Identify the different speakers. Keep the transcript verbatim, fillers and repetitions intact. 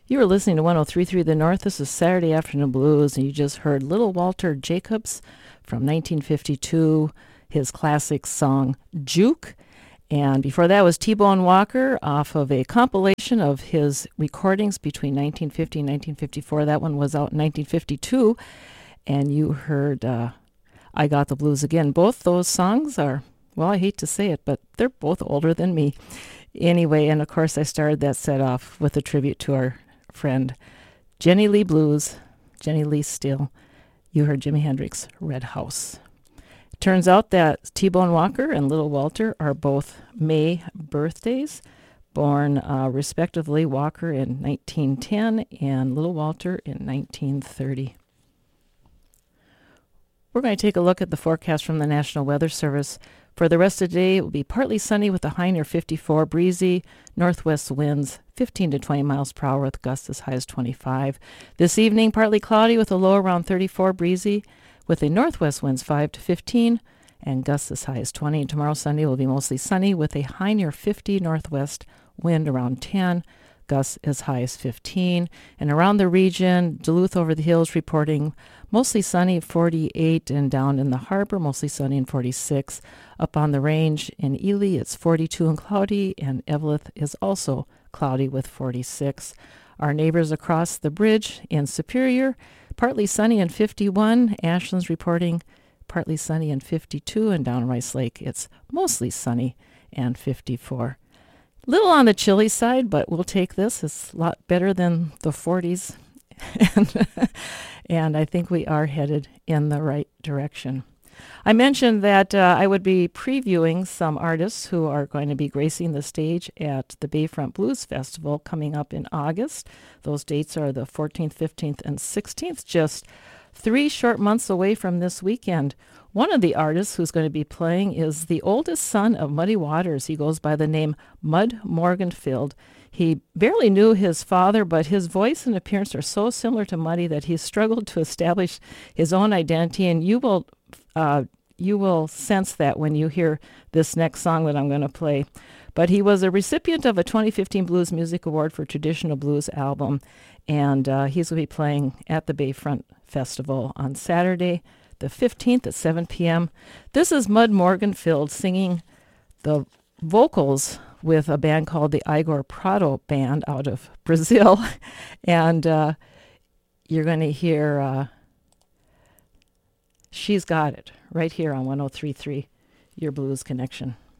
Speaker 1: You were listening to one oh three point three The North. This is Saturday Afternoon Blues, and you just heard Little Walter Jacobs from nineteen fifty-two, his classic song, Juke. And before that was T-Bone Walker off of a compilation of his recordings between nineteen fifty and nineteen fifty-four. That one was out in nineteen fifty-two. And you heard uh, I Got the Blues Again. Both those songs are, well, I hate to say it, but they're both older than me. Anyway, and of course I started that set off with a tribute to our friend Jenny Lee Blues, Jenny Lee Still. You heard Jimi Hendrix, Red House. It turns out that T-Bone Walker and Little Walter are both May birthdays, born uh, respectively Walker in nineteen ten and Little Walter in nineteen thirty. We're going to take a look at the forecast from the National Weather Service. For the rest of the day, it will be partly sunny with a high near fifty-four, breezy, northwest winds fifteen to twenty miles per hour with gusts as high as twenty-five. This evening, partly cloudy with a low around thirty-four, breezy, with a northwest winds five to fifteen, and gusts as high as twenty. And tomorrow, Sunday, will be mostly sunny with a high near fifty, northwest wind around ten, gusts as high as fifteen. And around the region, Duluth over the hills reporting mostly sunny at forty-eight, and down in the harbor, mostly sunny and forty-six. Up on the range in Ely, it's forty-two and cloudy, and Eveleth is also cloudy with forty-six. Our neighbors across the bridge in Superior, partly sunny and fifty-one. Ashland's reporting partly sunny and fifty-two, and down Rice Lake, it's mostly sunny and fifty-four. Little on the chilly side, but we'll take this. It's a lot better than the forties. and, and I think we are headed in the right direction. I mentioned that uh, I would be previewing some artists who are going to be gracing the stage at the Bayfront Blues Festival coming up in August. Those dates are the fourteenth, fifteenth, and sixteenth, just three short months away from this weekend. One of the artists who's going to be playing is the oldest son of Muddy Waters. He goes by the name Mud Morganfield. He barely knew his father, but his voice and appearance are so similar to Muddy that he struggled to establish his own identity, and you will uh, you will sense that when you hear this next song that I'm going to play. But he was a recipient of a twenty fifteen Blues Music Award for Traditional Blues Album, and uh, he's going to be playing at the Bayfront Festival on Saturday, the fifteenth at seven p.m. This is Mud Morganfield singing the vocals with a band called the Igor Prado Band out of Brazil. and uh, you're going to hear uh, She's Got It right here on one oh three point three, Your Blues Connection.